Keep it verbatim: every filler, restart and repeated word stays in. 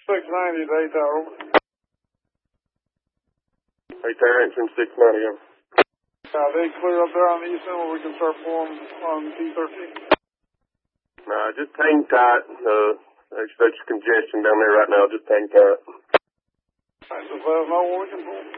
six ninety to eight tower, over. eight tower answering six ninety, over. Uh, they clear up there on the east end where we can start pulling on T thirteen. Nah, just hang tight. Uh, there's such congestion down there right now. Just hang tight. All right, just let us know when we can pull.